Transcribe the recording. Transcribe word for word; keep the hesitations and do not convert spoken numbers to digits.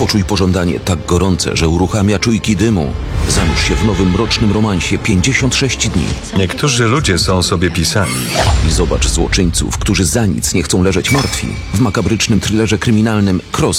Poczuj pożądanie tak gorące, że uruchamia czujki dymu. Zanurz się w nowym mrocznym romansie pięćdziesiąt sześć dni. Niektórzy ludzie są sobie pisani. I zobacz złoczyńców, którzy za nic nie chcą leżeć martwi. W makabrycznym thrillerze kryminalnym Cross